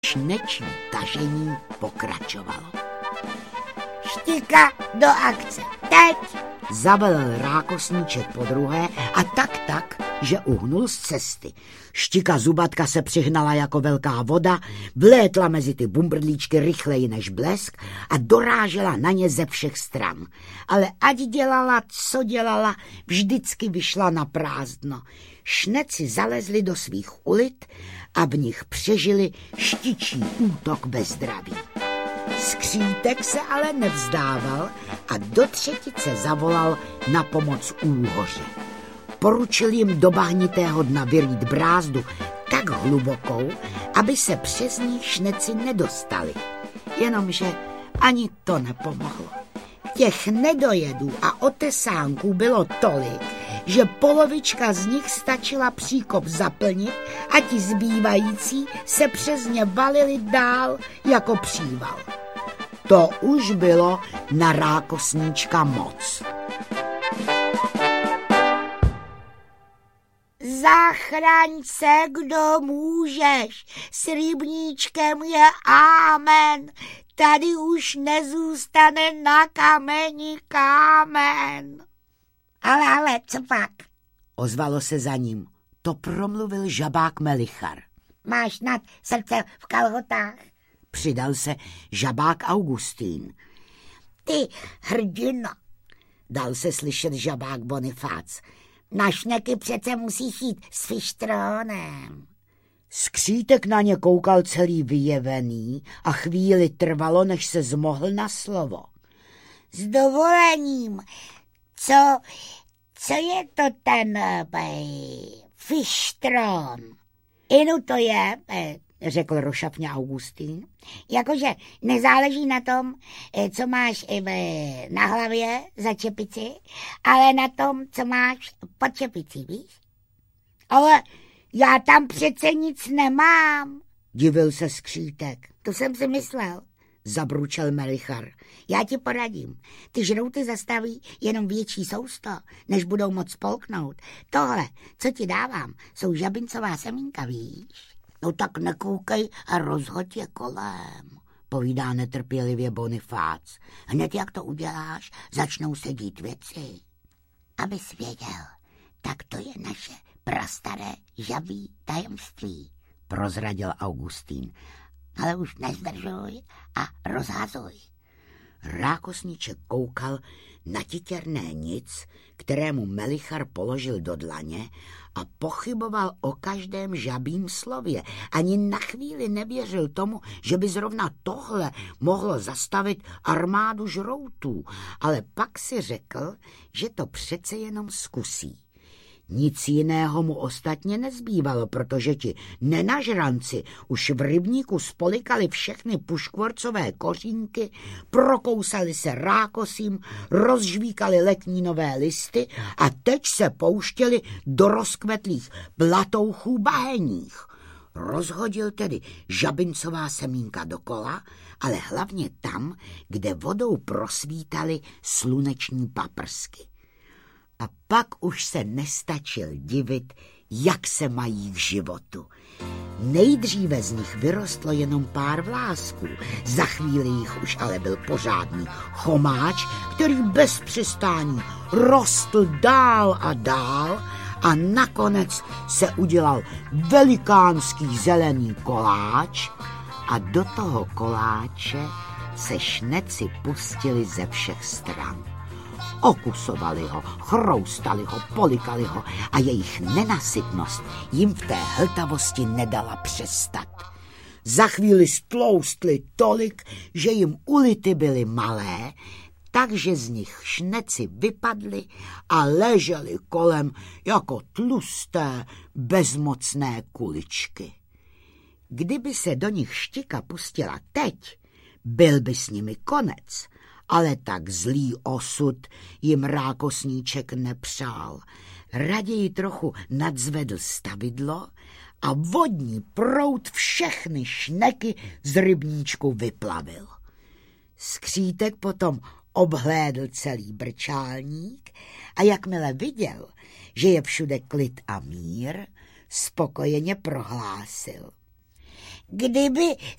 Šnečí tažení pokračovalo. Štika do akce, teď! Zavelel rákosníček podruhé a tak, že uhnul z cesty. Štika Zubatka se přihnala jako velká voda, vlétla mezi ty bumbrlíčky rychleji než blesk a dorážela na ně ze všech stran. Ale ať dělala, co dělala, vždycky vyšla na prázdno. Šneci zalezli do svých ulit a v nich přežili štičí útok bez zdraví. Skřítek se ale nevzdával a do třetice zavolal na pomoc úhoře. Poručil jim do bahnitého dna vyrýt brázdu tak hlubokou, aby se přes ní šneci nedostali. Jenomže ani to nepomohlo. Těch nedojedů a otesánků bylo tolik, že polovička z nich stačila příkop zaplnit a ti zbývající se přes ně valili dál jako příval. To už bylo na rákosníčka moc. Zachraň se, kdo můžeš, s rybníčkem je amen, tady už nezůstane na kameni kámen. Ale, co pak? Ozvalo se za ním. To promluvil žabák Melichar. Máš snad srdce v kalhotách? Přidal se žabák Augustín. Ty hrdino, dal se slyšet žabák Bonifác. Na šneky přece musíš jít s fištrónem. Skřítek na ně koukal celý vyjevený a chvíli trvalo, než se zmohl na slovo. S dovolením, co je to ten fištrón? Inu to je, řekl rošapně Augustín. Jakože nezáleží na tom, co máš na hlavě za čepici, ale na tom, co máš pod čepicí, víš? Ale já tam přece nic nemám, divil se Skřítek. To jsem si myslel, zabručel Melichar. Já ti poradím. Ty žrouty zastaví jenom větší sousto, než budou moc spolknout. Tohle, co ti dávám, jsou žabincová semínka, víš? No tak nekoukej a rozhoď je kolem, povídá netrpělivě Bonifác. Hned jak to uděláš, začnou se dít věci. Abys věděl, tak to je naše prastaré žabí tajemství, prozradil Augustín. Ale už nezdržuj a rozhazuj. Rákosníček koukal na titěrné nic, kterému Melichar položil do dlaně a pochyboval o každém žabím slově. Ani na chvíli nevěřil tomu, že by zrovna tohle mohlo zastavit armádu žroutů, ale pak si řekl, že to přece jenom zkusí. Nic jiného mu ostatně nezbývalo, protože ti nenažranci už v rybníku spolikali všechny puškvorcové kořínky, prokousali se rákosím, rozžvíkali letní nové listy a teď se pouštěli do rozkvetlých blatouchů baheních. Rozhodil tedy žabincová semínka dokola, ale hlavně tam, kde vodou prosvítaly sluneční paprsky. A pak už se nestačil divit, jak se mají k životu. Nejdříve z nich vyrostlo jenom pár vlásků, za chvíli jich už ale byl pořádný chomáč, který bez přestání rostl dál a dál a nakonec se udělal velikánský zelený koláč a do toho koláče se šneci pustili ze všech stran. Okusovali ho, chroustali ho, polikali ho a jejich nenasytnost jim v té hltavosti nedala přestat. Za chvíli stloustli tolik, že jim ulity byly malé, takže z nich šneci vypadly a ležely kolem jako tlusté, bezmocné kuličky. Kdyby se do nich Štika pustila teď, byl by s nimi konec. Ale tak zlý osud jim rákosníček nepřál. Raději trochu nadzvedl stavidlo a vodní proud všechny šneky z rybníčku vyplavil. Skřítek potom obhlédl celý brčálník a jakmile viděl, že je všude klid a mír, spokojeně prohlásil. kdyby